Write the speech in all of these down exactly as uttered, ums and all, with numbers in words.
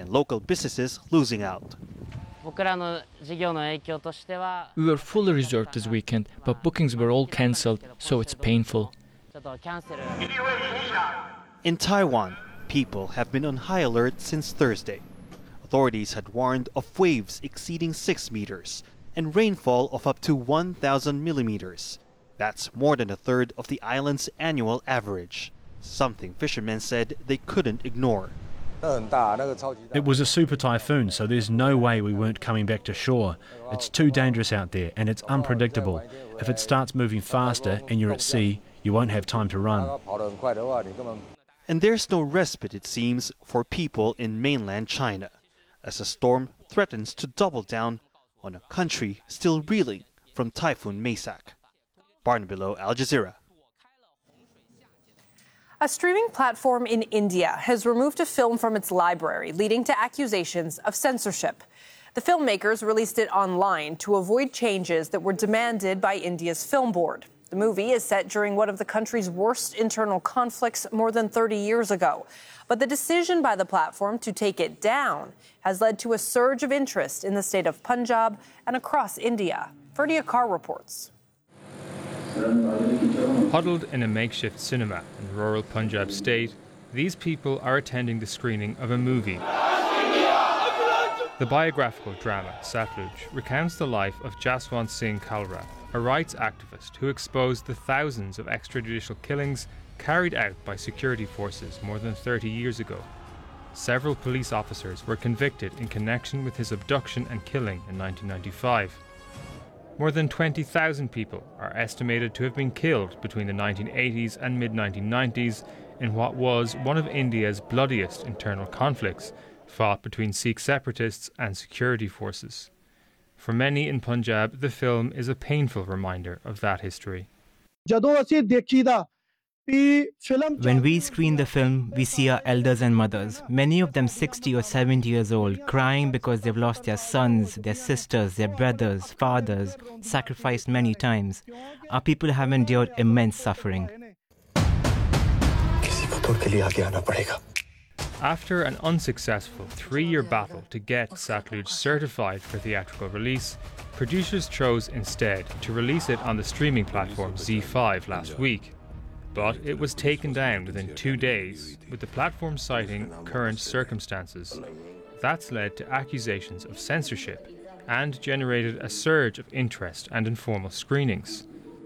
and local businesses losing out. We were fully reserved this weekend, but bookings were all cancelled, so it's painful. In Taiwan, people have been on high alert since Thursday. Authorities had warned of waves exceeding six meters and rainfall of up to one thousand millimeters. That's more than a third of the island's annual average, something fishermen said they couldn't ignore. It was a super typhoon, so there's no way we weren't coming back to shore. It's too dangerous out there and it's unpredictable. If it starts moving faster and you're at sea, you won't have time to run. And there's no respite, it seems, for people in mainland China, as the storm threatens to double down on a country still reeling from Typhoon Maysak. Barnabelow, Al Jazeera. A streaming platform in India has removed a film from its library, leading to accusations of censorship. The filmmakers released it online to avoid changes that were demanded by India's film board. The movie is set during one of the country's worst internal conflicts more than thirty years ago. But the decision by the platform to take it down has led to a surge of interest in the state of Punjab and across India. Ferdia Carr reports. Huddled in a makeshift cinema in rural Punjab state, these people are attending the screening of a movie. The biographical drama, Satluj, recounts the life of Jaswant Singh Kalra, a rights activist who exposed the thousands of extrajudicial killings carried out by security forces more than thirty years ago. Several police officers were convicted in connection with his abduction and killing in nineteen ninety-five. More than twenty thousand people are estimated to have been killed between the nineteen eighties and mid nineteen nineties in what was one of India's bloodiest internal conflicts, fought between Sikh separatists and security forces. For many in Punjab, the film is a painful reminder of that history. When we screen the film, we see our elders and mothers, many of them sixty or seventy years old, crying because they've lost their sons, their sisters, their brothers, fathers, sacrificed many times. Our people have endured immense suffering. After an unsuccessful three-year battle to get Satluj certified for theatrical release, producers chose instead to release it on the streaming platform Z five last week. But it was taken down within two days, with the platform citing current circumstances. That's led to accusations of censorship and generated a surge of interest and informal screenings.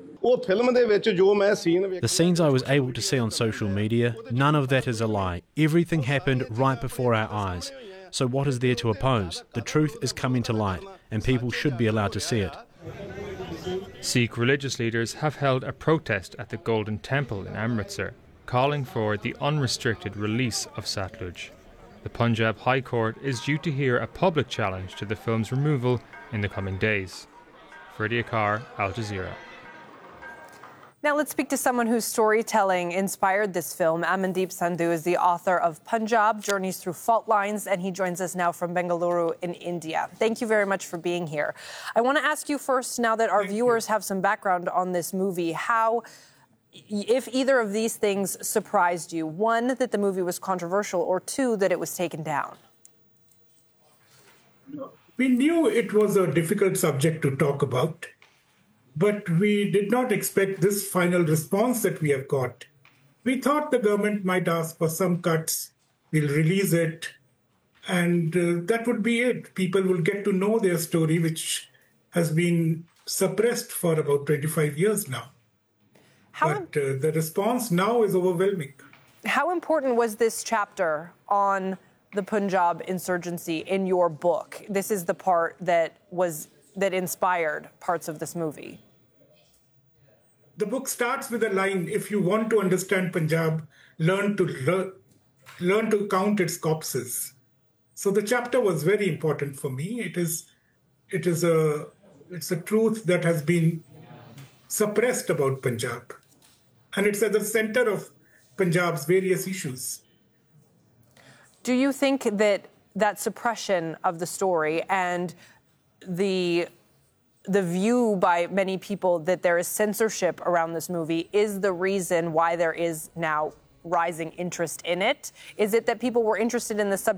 The scenes I was able to see on social media, none of that is a lie. Everything happened right before our eyes. So what is there to oppose? The truth is coming to light, and people should be allowed to see it. Sikh religious leaders have held a protest at the Golden Temple in Amritsar, calling for the unrestricted release of Satluj. The Punjab High Court is due to hear a public challenge to the film's removal in the coming days. Ferdia Carr, Al Jazeera. Now let's speak to someone whose storytelling inspired this film. Amandeep Sandhu is the author of Punjab, Journeys Through Fault Lines, and he joins us now from Bengaluru in India. Thank you very much for being here. I want to ask you first, now that our Thank viewers you. have some background on this movie, how, if either of these things surprised you, one, that the movie was controversial, or two, that it was taken down? We knew it was a difficult subject to talk about. But we did not expect this final response that we have got. We thought the government might ask for some cuts, we'll release it, and uh, that would be it. People will get to know their story, which has been suppressed for about twenty-five years now. How but uh, the response now is overwhelming. How important was this chapter on the Punjab insurgency in your book? This is the part that was that inspired parts of this movie? The book starts with a line, if you want to understand Punjab, learn to learn, learn to count its corpses. So the chapter was very important for me. It is it is a it's a truth that has been suppressed about Punjab. And it's at the center of Punjab's various issues. Do you think that that suppression of the story and the the view by many people that there is censorship around this movie is the reason why there is now rising interest in it? Is it that people were interested in the subject